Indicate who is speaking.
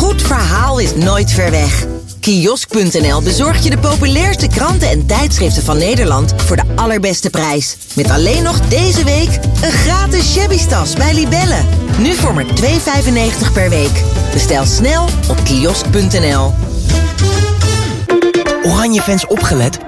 Speaker 1: goed verhaal is nooit ver weg. Kiosk.nl bezorgt je de populairste kranten en tijdschriften van Nederland voor de allerbeste prijs. Met alleen nog deze week een gratis shabby-tas bij Libelle. Nu voor maar €2,95 per week. Bestel snel op kiosk.nl.
Speaker 2: Oranje fans opgelet.